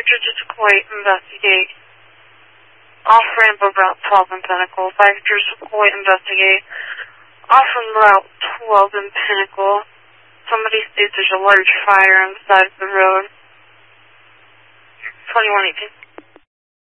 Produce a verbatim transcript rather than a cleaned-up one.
Victor to Sequoia, investigate. Off-ramp of Route twelve in Pinnacle. five Victor Sequoia, investigate. Off from Route twelve in Pinnacle. Somebody states there's a large fire on the side of the road. twenty-one eighteen.